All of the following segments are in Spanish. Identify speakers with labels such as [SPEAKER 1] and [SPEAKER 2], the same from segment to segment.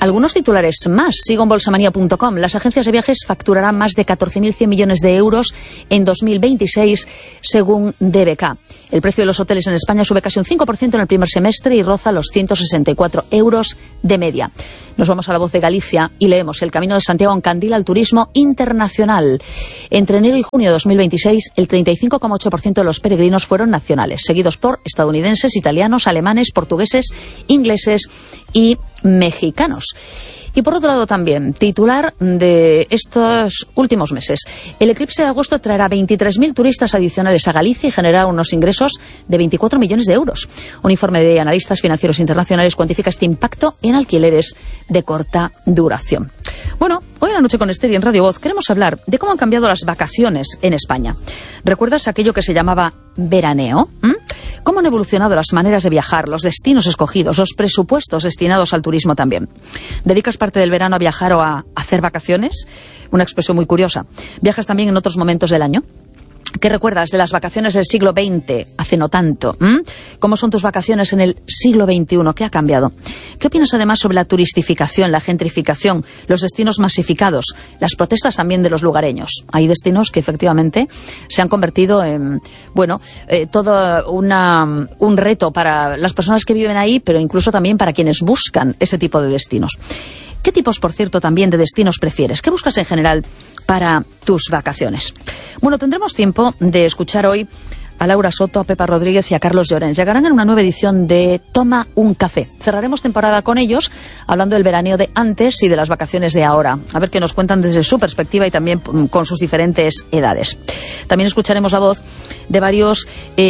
[SPEAKER 1] Algunos titulares más. Sigo en bolsamanía.com. Las agencias de viajes facturarán más de 14.100 millones de euros en 2026, según DBK. El precio de los hoteles en España sube casi un 5% en el primer semestre y roza los 164 euros de media. Nos vamos a La Voz de Galicia y leemos: el Camino de Santiago encandila al turismo internacional. Entre enero y junio de 2026, el 35,8% de los peregrinos fueron nacionales, seguidos por estadounidenses, italianos, alemanes, portugueses, ingleses y mexicanos. Y por otro lado también, titular de estos últimos meses: el eclipse de agosto traerá 23.000 turistas adicionales a Galicia y generará unos ingresos de 24 millones de euros. Un informe de analistas financieros internacionales cuantifica este impacto en alquileres de corta duración. Bueno, hoy en La Noche con Esther y en Radio Voz queremos hablar de cómo han cambiado las vacaciones en España. ¿Recuerdas aquello que se llamaba veraneo? ¿Cómo han evolucionado las maneras de viajar, los destinos escogidos, los presupuestos destinados al turismo también? ¿Dedicas parte del verano a viajar o a hacer vacaciones? Una expresión muy curiosa. ¿Viajas también en otros momentos del año? ¿Qué recuerdas de las vacaciones del siglo XX, hace no tanto? ¿Cómo son tus vacaciones en el siglo XXI? ¿Qué ha cambiado? ¿Qué opinas además sobre la turistificación, la gentrificación, los destinos masificados, las protestas también de los lugareños? Hay destinos que efectivamente se han convertido en, todo un reto para las personas que viven ahí, pero incluso también para quienes buscan ese tipo de destinos. ¿Qué tipos, por cierto, también de destinos prefieres? ¿Qué buscas en general para tus vacaciones? Bueno, tendremos tiempo de escuchar hoy a Laura Soto, a Pepa Rodríguez y a Carlos Llorens. Llegarán en una nueva edición de Toma un Café. Cerraremos temporada con ellos, hablando del veraneo de antes y de las vacaciones de ahora. A ver qué nos cuentan desde su perspectiva y también con sus diferentes edades. También escucharemos la voz de varios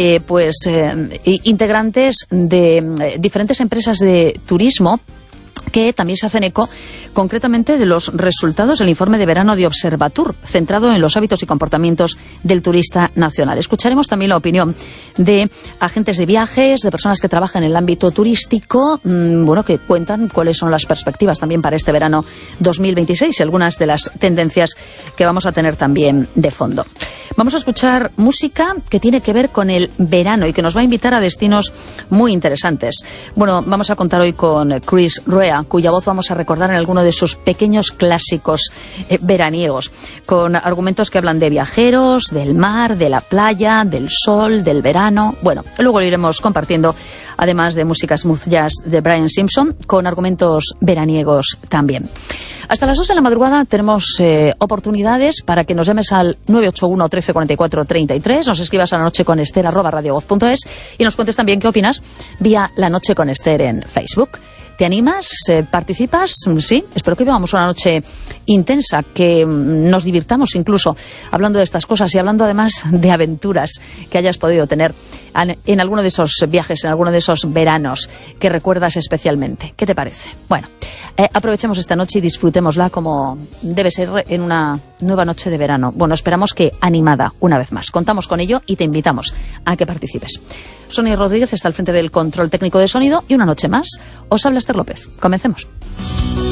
[SPEAKER 1] integrantes de diferentes empresas de turismo que también se hacen eco concretamente de los resultados del informe de verano de Observatur, centrado en los hábitos y comportamientos del turista nacional. Escucharemos también la opinión de agentes de viajes, de personas que trabajan en el ámbito turístico, que cuentan cuáles son las perspectivas también para este verano 2026 y algunas de las tendencias que vamos a tener también de fondo. Vamos a escuchar música que tiene que ver con el verano y que nos va a invitar a destinos muy interesantes. Bueno, vamos a contar hoy con Chris Rea, cuya voz vamos a recordar en alguno de sus pequeños clásicos veraniegos, con argumentos que hablan de viajeros, del mar, de la playa, del sol, del verano. Bueno, luego lo iremos compartiendo, además de música smooth jazz de Brian Simpson, con argumentos veraniegos también. Hasta las 2 de la madrugada tenemos oportunidades para que nos llames al 981 13 44 33, nos escribas a lanocheconester@radiovoz.es y nos cuentes también qué opinas vía La Noche con Esther en Facebook. ¿Te animas? ¿Participas? Sí, espero que vivamos una noche intensa, que nos divirtamos incluso hablando de estas cosas y hablando además de aventuras que hayas podido tener en alguno de esos viajes, en alguno de esos veranos que recuerdas especialmente. ¿Qué te parece? Bueno, aprovechemos esta noche y disfrutémosla como debe ser en una nueva noche de verano. Bueno, esperamos que animada una vez más. Contamos con ello y te invitamos a que participes. Sonia Rodríguez está al frente del control técnico de sonido y una noche más os habla Esther López. Comencemos.